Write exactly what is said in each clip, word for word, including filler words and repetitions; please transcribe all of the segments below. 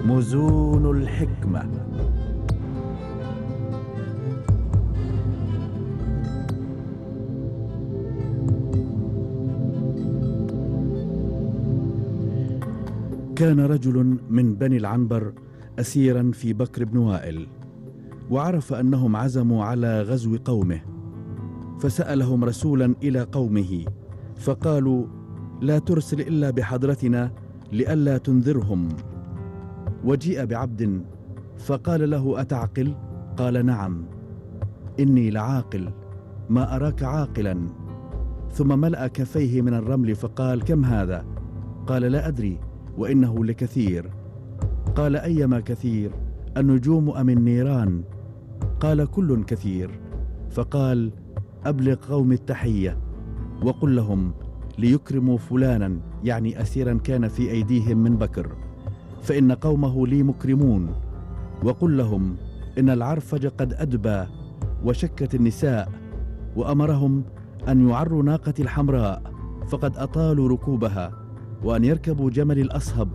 مزون الحكمة. كان رجل من بني العنبر أسيرا في بكر بن وائل، وعرف أنهم عزموا على غزو قومه، فسألهم رسولا إلى قومه فقالوا: لا ترسل إلا بحضرتنا لئلا تنذرهم. وجيء بعبد فقال له: أتعقل؟ قال: نعم، إني لعاقل، ما أراك عاقلا. ثم ملأ كفيه من الرمل فقال: كم هذا؟ قال: لا أدري، وإنه لكثير. قال: أيما كثير؟ النجوم أم النيران؟ قال: كل كثير. فقال: أبلغ قوم التحية وقل لهم ليكرموا فلانا، يعني أسيرا كان في أيديهم من بكر، فإن قومه لي مكرمون. وقل لهم إن العرفج قد أدبى وشكت النساء، وأمرهم أن يعروا ناقتي الحمراء فقد أطالوا ركوبها، وأن يركبوا جمل الأصهب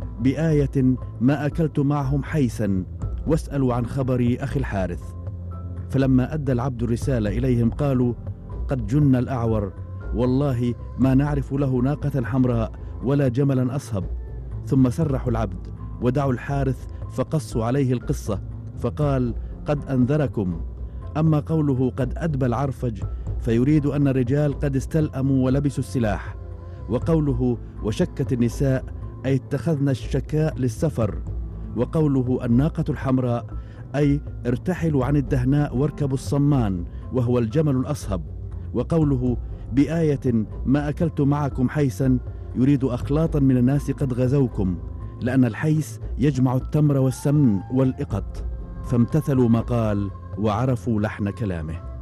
بآية ما أكلت معهم حيسا، واسألوا عن خبر أخي الحارث. فلما أدى العبد الرسالة إليهم قالوا: قد جن الأعور، والله ما نعرف له ناقة حمراء ولا جملا أصهب. ثم سرحوا العبد ودعوا الحارث فقصوا عليه القصة، فقال: قد أنذركم. أما قوله قد أدبى العرفج فيريد أن الرجال قد استلأموا ولبسوا السلاح، وقوله وشكت النساء أي اتخذنا الشكاء للسفر، وقوله الناقة الحمراء أي ارتحلوا عن الدهناء واركبوا الصمان وهو الجمل الأصهب، وقوله بآية ما أكلت معكم حيسا يريد أخلاطا من الناس قد غزوكم، لأن الحيس يجمع التمر والسمن والإقط. فامتثلوا ما قال وعرفوا لحن كلامه.